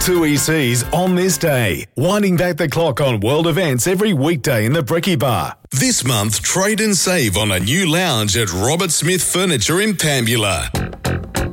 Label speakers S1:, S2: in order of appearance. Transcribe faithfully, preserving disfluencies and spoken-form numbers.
S1: Two E Cs on this day, winding back the clock on world events every weekday in the Brekkie Bar. This month, trade and save on a new lounge at Robert Smith Furniture in Pambula.